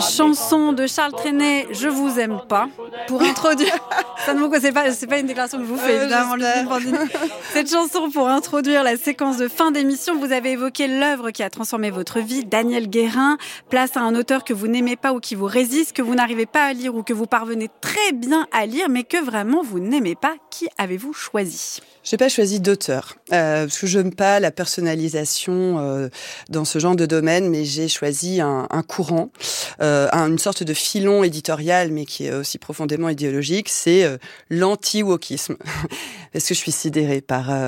Chanson de Charles Trenet, Je vous aime pas, pour introduire. Ça ne vous c'est pas une déclaration que je vous fais, évidemment, Ludivine Bandini. Cette chanson pour introduire la séquence de fin d'émission. Vous avez évoqué l'œuvre qui a transformé votre vie, Daniel Guérin. Place à un auteur que vous n'aimez pas ou qui vous résiste, que vous n'arrivez pas à lire ou que vous parvenez très bien à lire, mais que vraiment vous n'aimez pas. Qui avez-vous choisi ? Je n'ai pas choisi d'auteur, parce que je n'aime pas la personnalisation dans ce genre de domaine, mais j'ai choisi un courant, une sorte de filon éditorial, mais qui est aussi profondément idéologique, c'est l'anti-wokisme. Parce que je suis sidérée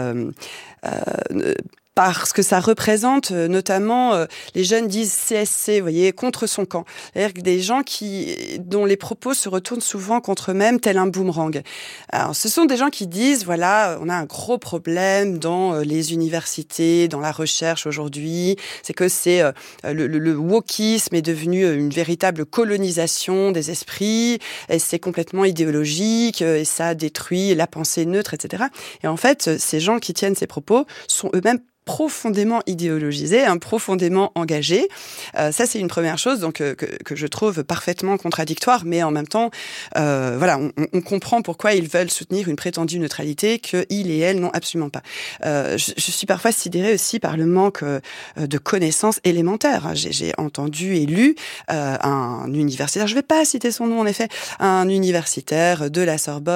par ce que ça représente, notamment les jeunes disent CSC, vous voyez, contre son camp. C'est-à-dire que des gens dont les propos se retournent souvent contre eux-mêmes, tel un boomerang. Alors, ce sont des gens qui disent, voilà, on a un gros problème dans les universités, dans la recherche aujourd'hui, c'est que le wokisme est devenu une véritable colonisation des esprits, et c'est complètement idéologique, et ça détruit la pensée neutre, etc. Et en fait, ces gens qui tiennent ces propos sont eux-mêmes profondément idéologisés, profondément engagés. Ça, c'est une première chose donc que je trouve parfaitement contradictoire, mais en même temps, voilà, on comprend pourquoi ils veulent soutenir une prétendue neutralité qu'ils et elles n'ont absolument pas. Je suis parfois sidérée aussi par le manque de connaissances élémentaires. J'ai entendu et lu un universitaire, je ne vais pas citer son nom en effet, un universitaire de la Sorbonne,